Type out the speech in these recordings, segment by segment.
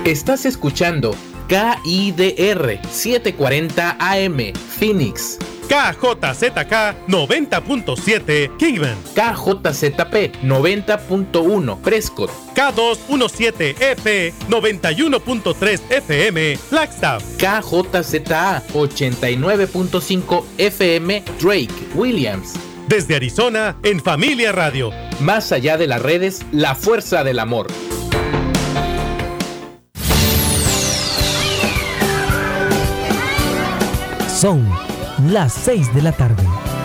Estás escuchando KIDR 740 AM, Phoenix. KJZK 90.7 Kingman, KJZP 90.1 Prescott, K217EP 91.3 FM Flagstaff, KJZA 89.5 FM Drake, Williams. Desde Arizona, en Familia Radio. Más allá de las redes, la fuerza del amor. Son las 6 de la tarde.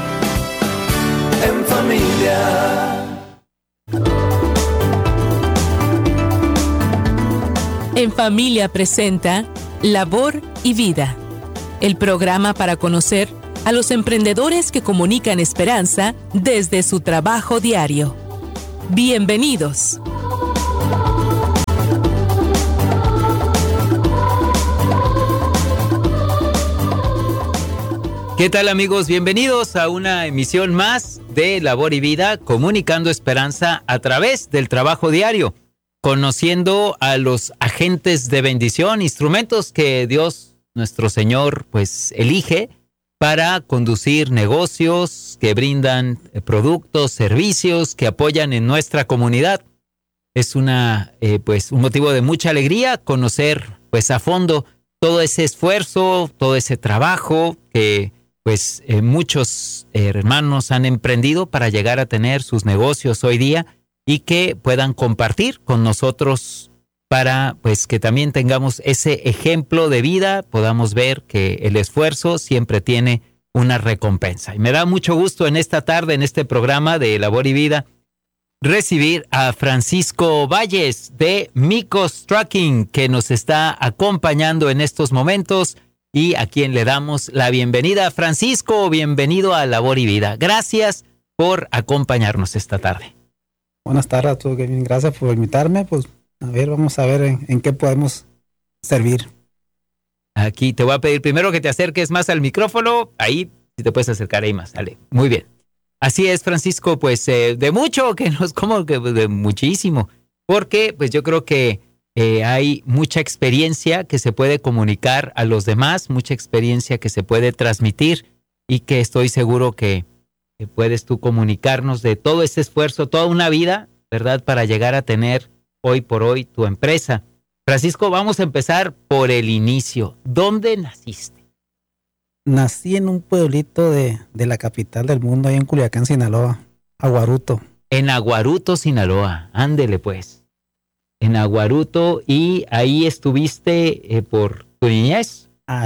En familia. En Familia presenta Labor y Vida, el programa para conocer a los emprendedores que comunican esperanza desde su trabajo diario. Bienvenidos. ¿Qué tal, amigos? Bienvenidos a una emisión más de Labor y Vida, comunicando esperanza a través del trabajo diario, conociendo a los agentes de bendición, instrumentos que Dios, nuestro Señor, pues elige para conducir negocios que brindan productos, servicios que apoyan en nuestra comunidad. Es un motivo de mucha alegría conocer pues a fondo todo ese esfuerzo, todo ese trabajo que muchos hermanos han emprendido para llegar a tener sus negocios hoy día y que puedan compartir con nosotros para pues que también tengamos ese ejemplo de vida, podamos ver que el esfuerzo siempre tiene una recompensa. Y me da mucho gusto en esta tarde, en este programa de Labor y Vida, recibir a Francisco Valles de Micos Trucking, que nos está acompañando en estos momentos y a quien le damos la bienvenida. Francisco, bienvenido a Labor y Vida. Gracias por acompañarnos esta tarde. Buenas tardes a todos, Kevin. Gracias por invitarme. Pues a ver, vamos a ver en qué podemos servir. Aquí te voy a pedir primero que te acerques más al micrófono. Ahí, si te puedes acercar ahí más. Dale, muy bien. Así es, Francisco, pues de mucho, de muchísimo. Porque pues yo creo que hay mucha experiencia que se puede comunicar a los demás, mucha experiencia que se puede transmitir y que estoy seguro que puedes tú comunicarnos de todo ese esfuerzo, toda una vida, ¿verdad? Para llegar a tener hoy por hoy tu empresa. Francisco, vamos a empezar por el inicio. ¿Dónde naciste? Nací en un pueblito de la capital del mundo, ahí en Culiacán, Sinaloa, Aguaruto. En Aguaruto, Sinaloa. Ándele pues. En Aguaruto, y ahí estuviste por tu niñez.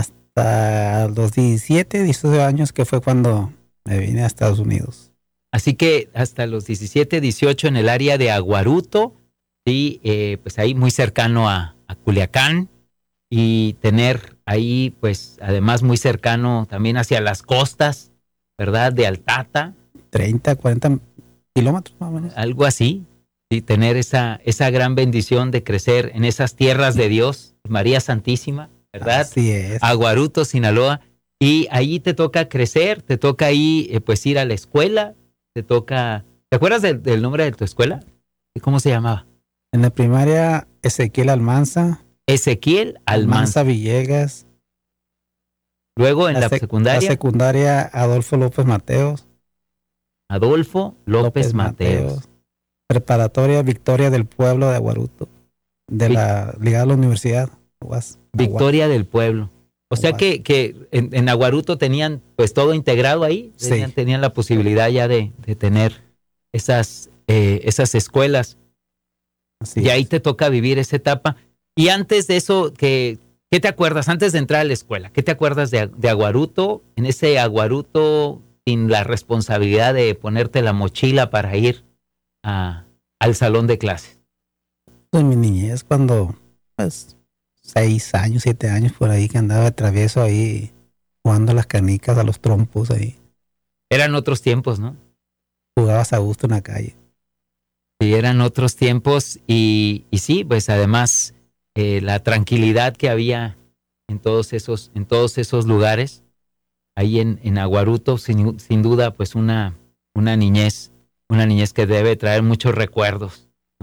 Hasta los 17, 18 años, que fue cuando me vine a Estados Unidos. Así que hasta los 17, 18 en el área de Aguaruto, y pues ahí muy cercano a Culiacán, y tener ahí pues además muy cercano también hacia las costas, ¿verdad? De Altata. 30, 40 kilómetros más o menos. Algo así. Y tener esa gran bendición de crecer en esas tierras de Dios, María Santísima, ¿verdad? Así es. Aguaruto, Sinaloa. Y ahí te toca crecer, te toca ahí pues ir a la escuela, te acuerdas del nombre de tu escuela? ¿Cómo se llamaba? En la primaria, Ezequiel Almanza. Ezequiel Almanza Villegas. Luego en la secundaria. La secundaria, Adolfo López Mateos. Adolfo López Mateos. Preparatoria Victoria del Pueblo de Aguaruto, ligada a la universidad. Victoria del Pueblo. O sea que en Aguaruto tenían pues todo integrado ahí, tenían la posibilidad ya de tener esas escuelas. Así y ahí es. te toca vivir esa etapa. Y antes de eso, ¿qué te acuerdas? Antes de entrar a la escuela, ¿qué te acuerdas de Aguaruto? En ese Aguaruto sin la responsabilidad de ponerte la mochila para ir al salón de clases. En mi niñez, cuando 6 años, 7 años por ahí, que andaba de travieso ahí jugando a las canicas, a los trompos ahí. Eran otros tiempos, ¿no? Jugabas a gusto en la calle. Sí, eran otros tiempos y sí, pues además la tranquilidad que había en todos esos lugares, ahí en Aguaruto, sin duda, pues una niñez que debe traer muchos recuerdos, ¿no?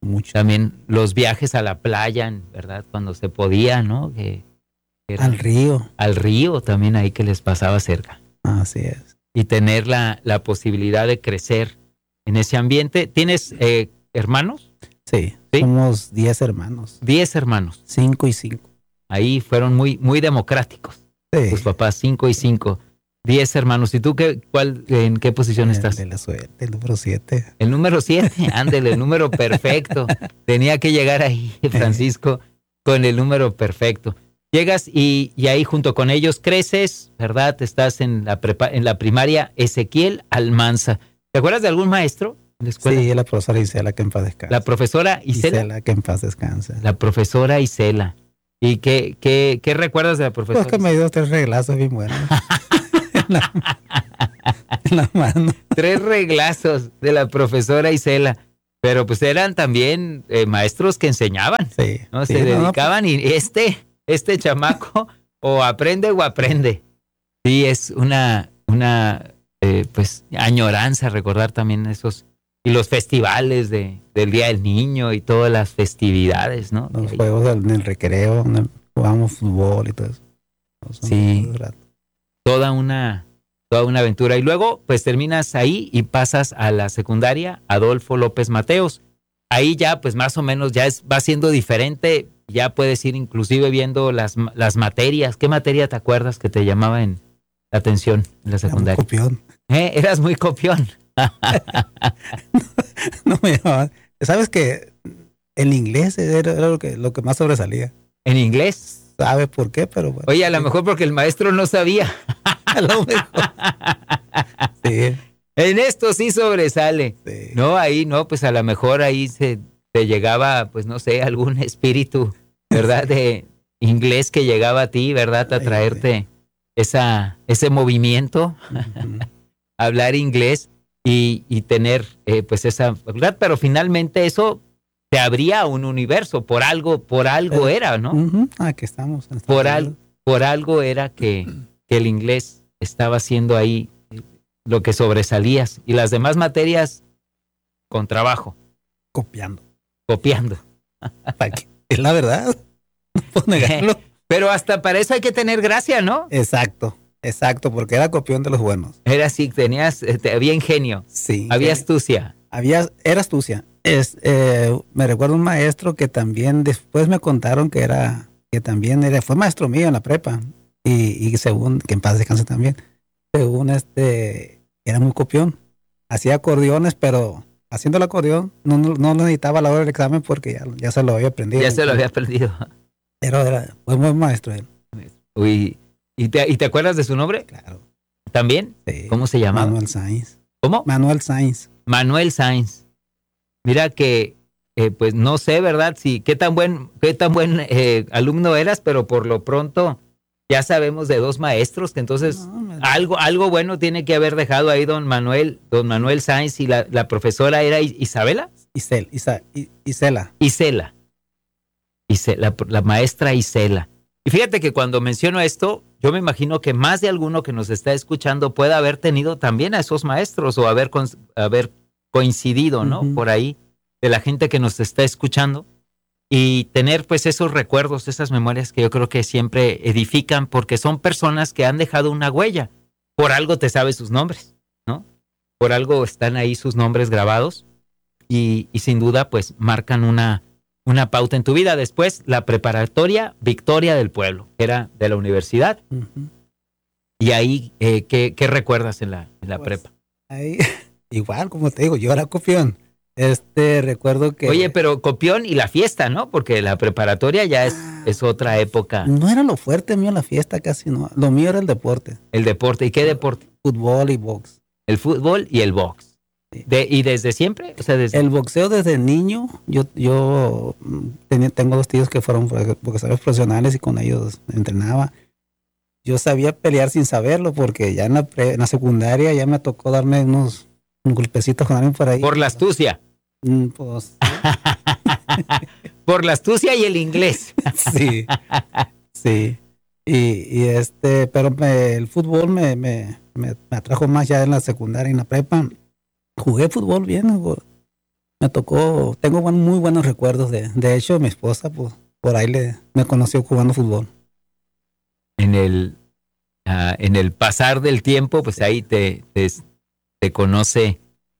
mucho. También los viajes a la playa, ¿verdad? Cuando se podía, ¿no? Que era Al río. al río también ahí que les pasaba cerca. Así es. Y tener la posibilidad de crecer en ese ambiente. ¿Tienes hermanos? Sí, ¿Sí? somos 10 hermanos. 10 hermanos. 5 y 5. Ahí fueron muy, muy democráticos. Sí. Tus papás, 5 y 5. 10 hermanos. ¿Y tú en qué posición estás? De la suerte, el número 7. El número 7, ándele, el número perfecto. Tenía que llegar ahí, Francisco, con el número perfecto. Llegas y ahí junto con ellos creces, ¿verdad? Estás en la primaria Ezequiel Almanza. ¿Te acuerdas de algún maestro en la escuela? Sí, la profesora Isela, que en paz descanse. La profesora Isela. Isela, que en paz descanse. La profesora Isela. ¿Y qué recuerdas de la profesora? Pues que me dio 3 reglazos bien buenos. en la mano. 3 reglazos de la profesora Isela. Pero pues eran también maestros que enseñaban. Sí. ¿No? Sí, Se dedicaban y este chamaco o aprende. Sí, es una pues añoranza recordar también esos y los festivales del Día del Niño y todas las festividades, ¿no? Los juegos en el recreo, donde jugábamos fútbol y todo eso. Sí. Toda una aventura. Y luego, pues terminas ahí y pasas a la secundaria Adolfo López Mateos. Ahí ya, pues más o menos, va siendo diferente. Ya puedes ir inclusive viendo las materias. ¿Qué materia te acuerdas que te llamaba la atención en la secundaria? Era muy copión. Eras muy copión. No me llamaban. Sabes que el inglés era lo que más sobresalía. ¿En inglés? ¿Sabe por qué? Pero bueno. Oye, a lo mejor porque el maestro no sabía. A lo mejor. Sí. En esto sí sobresale. Sí. No, ahí no, pues a lo mejor ahí te llegaba, pues no sé, algún espíritu, ¿verdad? De inglés que llegaba a ti, ¿verdad? A traerte ese movimiento, hablar inglés y tener pues esa facultad, pero finalmente eso te abría a un universo, por algo era, ¿no? Aquí estamos. Por algo era que el inglés estaba haciendo ahí lo que sobresalías y las demás materias con trabajo. Copiando. Es la verdad. No puedo negarlo. Pero hasta para eso hay que tener gracia, ¿no? Exacto, porque era copión de los buenos. Era así, había ingenio. Sí. Había astucia. Era astucia. Me recuerdo un maestro que también después me contaron que fue maestro mío en la prepa. Y según, que en paz descanse también, según era muy copión. Hacía acordeones, pero haciendo el acordeón no necesitaba la hora del examen porque ya se lo había aprendido. Ya se lo había aprendido. Pero fue buen maestro él. Uy, ¿y te acuerdas de su nombre? Claro. ¿También? Sí. ¿Cómo se llamaba? Manuel Sainz. ¿Cómo? Manuel Sainz. Manuel Sainz. Mira que, pues no sé, ¿verdad? Si qué tan buen alumno eras, pero por lo pronto ya sabemos de 2 maestros, que entonces algo bueno tiene que haber dejado ahí don Manuel Sainz, y la profesora era Isabela. Isela. La maestra Isela. Y fíjate que cuando menciono esto, yo me imagino que más de alguno que nos está escuchando puede haber tenido también a esos maestros o haber coincidido, ¿no? Por ahí, de la gente que nos está escuchando, y tener pues esos recuerdos, esas memorias que yo creo que siempre edifican, porque son personas que han dejado una huella. Por algo te sabes sus nombres, ¿no? Por algo están ahí sus nombres grabados y sin duda pues marcan una pauta en tu vida. Después, la preparatoria Victoria del Pueblo, que era de la universidad. Y ahí, ¿qué recuerdas en la prepa? Ahí, igual, como te digo, yo era copión. Recuerdo que... Oye, pero copión y la fiesta, ¿no? Porque la preparatoria ya es otra época. No era lo fuerte mío la fiesta, casi no. Lo mío era el deporte. El deporte. ¿Y qué deporte? Fútbol y box. El fútbol y el box. Sí. ¿Y desde siempre? O sea, El boxeo desde niño. Yo tengo 2 tíos que fueron boxeadores profesionales y con ellos entrenaba. Yo sabía pelear sin saberlo porque ya en la secundaria ya me tocó darme unos golpecitos con alguien por ahí. ¿Por la astucia? Pues... Por la astucia y el inglés. Sí. Pero el fútbol me me atrajo más ya en la secundaria y en la prepa. Jugué fútbol bien, me tocó, tengo muy buenos recuerdos de hecho, mi esposa, pues, por ahí me conoció jugando fútbol. En el pasar del tiempo, pues ahí te conoce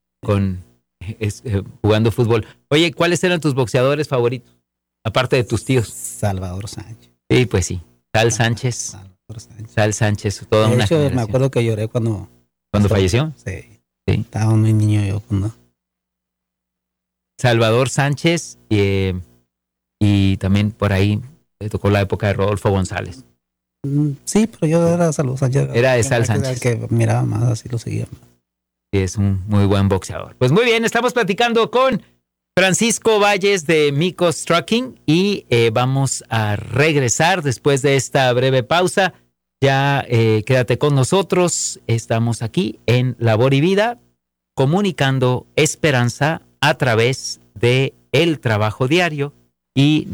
jugando fútbol. Oye, ¿cuáles eran tus boxeadores favoritos? Aparte de tus tíos. Salvador Sánchez. Sí, pues sí. Sal Sánchez, toda una hecho, generación. me acuerdo que lloré cuando falleció. Sí. Estaba muy niño yo cuando. Salvador Sánchez y también por ahí le tocó la época de Rodolfo González. Sí, pero yo era Salvador Sánchez. Era de Sal Sánchez. Que miraba más, así lo seguía más. Sí, es un muy buen boxeador. Pues muy bien, estamos platicando con Francisco Valles de Micos Trucking y vamos a regresar después de esta breve pausa. Ya quédate con nosotros. Estamos aquí en Labor y Vida, comunicando esperanza a través de el trabajo diario y